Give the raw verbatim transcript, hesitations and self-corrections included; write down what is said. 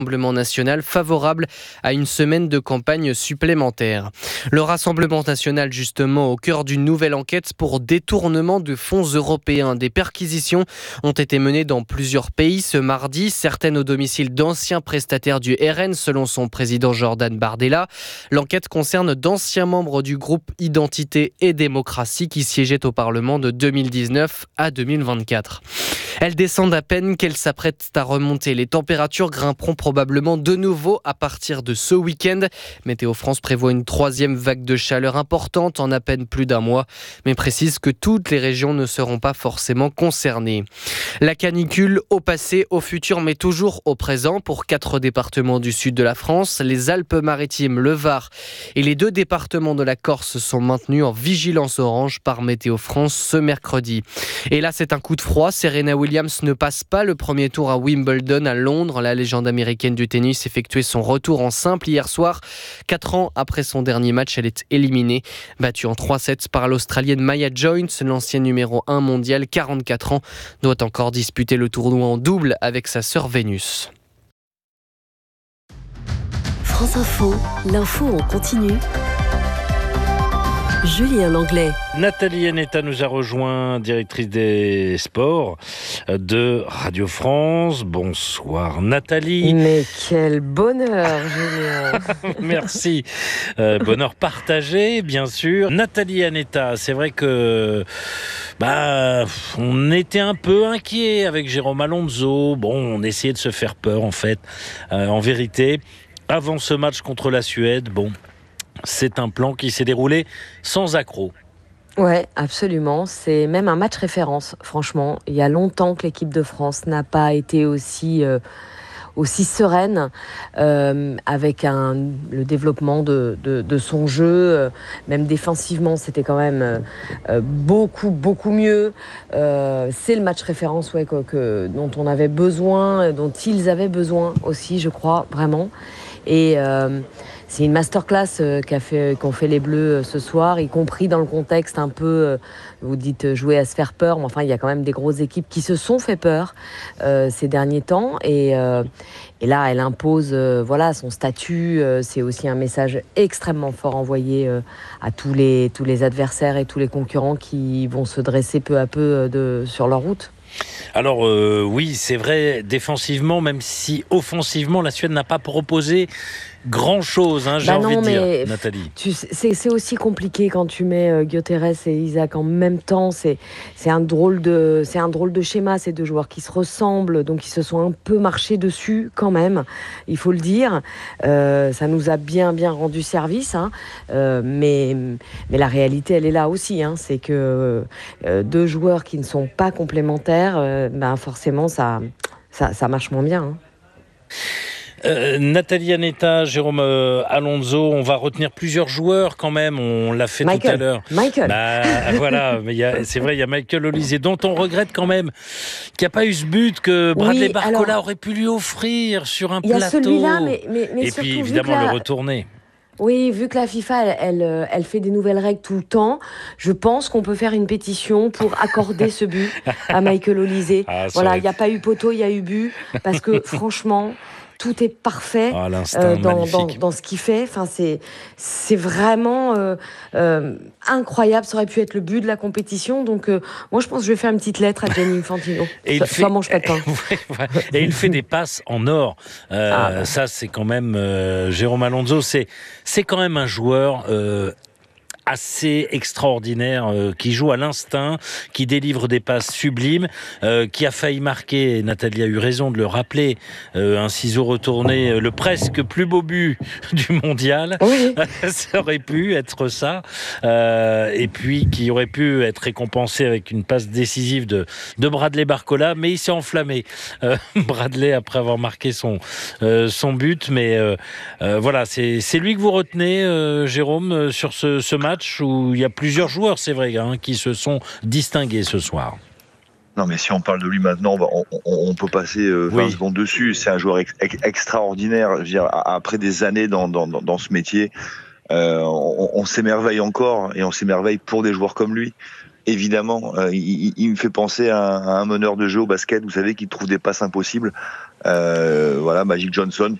Rassemblement national favorable à une semaine de campagne supplémentaire. Le Rassemblement national, justement, au cœur d'une nouvelle enquête pour détournement de fonds européens. Des perquisitions ont été menées dans plusieurs pays ce mardi, certaines au domicile d'anciens prestataires du R N, selon son président Jordan Bardella. L'enquête concerne d'anciens membres du groupe Identité et Démocratie qui siégeaient au Parlement de deux mille dix-neuf à deux mille vingt-quatre. Elles descendent à peine qu'elles s'apprêtent à remonter. Les températures grimperont probablement de nouveau à partir de ce week-end. Météo France prévoit une troisième vague de chaleur importante en à peine plus d'un mois, mais précise que toutes les régions ne seront pas forcément concernées. La canicule au passé, au futur, mais toujours au présent pour quatre départements du sud de la France. Les Alpes-Maritimes, le Var et les deux départements de la Corse sont maintenus en vigilance orange par Météo France ce mercredi. Et là, c'est un coup de froid. Serena Williams ne passe pas le premier tour à Wimbledon à Londres. La légende américaine du tennis effectuait son retour en simple hier soir. Quatre ans après son dernier match, elle est éliminée. Battue en trois sets par l'Australienne Maya Joynes, l'ancienne numéro un mondial, quarante-quatre ans, doit encore disputer le tournoi en double avec sa sœur Vénus. France Info, l'info en continu. Julien Langlais. Nathalie Aneta nous a rejoint, directrice des sports de Radio France. Bonsoir Nathalie. Mais quel bonheur, Julien. Merci. Euh, bonheur partagé, bien sûr. Nathalie Aneta, c'est vrai que bah, on était un peu inquiets avec Jérôme Alonso. Bon, on essayait de se faire peur en fait. Euh, en vérité, avant ce match contre la Suède, bon... c'est un plan qui s'est déroulé sans accroc. Ouais, absolument. C'est même un match référence, franchement. Il y a longtemps que l'équipe de France n'a pas été aussi, euh, aussi sereine euh, avec un, le développement de, de, de son jeu. Euh, même défensivement, c'était quand même euh, beaucoup, beaucoup mieux. Euh, c'est le match référence ouais, que, que, dont on avait besoin, dont ils avaient besoin aussi, je crois, vraiment. Et... Euh, C'est une masterclass euh, qu'a fait, qu'ont fait les Bleus euh, ce soir, y compris dans le contexte un peu, euh, vous dites euh, jouer à se faire peur, mais enfin il y a quand même des grosses équipes qui se sont fait peur euh, ces derniers temps. Et, euh, et là, elle impose euh, voilà, son statut. Euh, c'est aussi un message extrêmement fort envoyé euh, à tous les, tous les adversaires et tous les concurrents qui vont se dresser peu à peu euh, de, sur leur route. Alors euh, oui, c'est vrai, défensivement, même si offensivement, la Suède n'a pas proposé grand-chose, hein, j'ai bah envie non, de mais dire, Nathalie. Tu, c'est, c'est aussi compliqué quand tu mets euh, Gyökeres et Isaac en même temps. C'est, c'est, un drôle de, c'est un drôle de schéma, ces deux joueurs qui se ressemblent, donc ils se sont un peu marchés dessus quand même, il faut le dire. Euh, ça nous a bien, bien rendu service, hein. euh, mais, mais la réalité, elle est là aussi. Hein. C'est que euh, deux joueurs qui ne sont pas complémentaires, euh, ben forcément, ça, ça, ça marche moins bien. Hein. Euh, Nathalie Aneta, Jérôme euh, Alonso, on va retenir plusieurs joueurs quand même, on l'a fait Michael. tout à l'heure. Michael. Bah, voilà, mais y a, c'est vrai, il y a Michael Olise, dont on regrette quand même qu'il n'y a pas eu ce but que Bradley oui, Barcola alors, aurait pu lui offrir sur un y a plateau. Celui-là, mais, mais, mais et surtout, puis évidemment la... le retourner. Oui, vu que la FIFA, elle, elle, elle fait des nouvelles règles tout le temps, je pense qu'on peut faire une pétition pour accorder ce but à Michael Olise. Ah, voilà, il être... n'y a pas eu poteau, il y a eu but, parce que franchement... tout est parfait oh, euh, dans, dans, dans ce qu'il fait. Enfin, c'est, c'est vraiment euh, euh, incroyable. Ça aurait pu être le but de la compétition. Donc, euh, moi, je pense que je vais faire une petite lettre à Gianni Infantino. Et so, il fait... Soit mange pas de pain. Et il fait des passes en or. Euh, ah, bah. Ça, c'est quand même... Euh, Jérôme Alonso, c'est, c'est quand même un joueur... Euh, assez extraordinaire, euh, qui joue à l'instinct, qui délivre des passes sublimes, euh, qui a failli marquer, et Nathalie a eu raison de le rappeler, euh, un ciseau retourné, euh, le presque plus beau but du mondial. Oui. Ça aurait pu être ça. Euh, et puis qui aurait pu être récompensé avec une passe décisive de, de Bradley Barcola, mais il s'est enflammé. Euh, Bradley, après avoir marqué son, euh, son but. Mais euh, euh, voilà, c'est, c'est lui que vous retenez, euh, Jérôme, sur ce, ce match où il y a plusieurs joueurs, c'est vrai, hein, qui se sont distingués ce soir. Non, mais si on parle de lui maintenant, on, on, on peut passer vingt oui. secondes dessus. C'est un joueur ex- ex- extraordinaire. Je veux dire, après des années dans, dans, dans ce métier, euh, on, on s'émerveille encore et on s'émerveille pour des joueurs comme lui. Évidemment, euh, il, il me fait penser à un, à un meneur de jeu au basket, vous savez, qui trouve des passes impossibles. Euh, voilà, Magic Johnson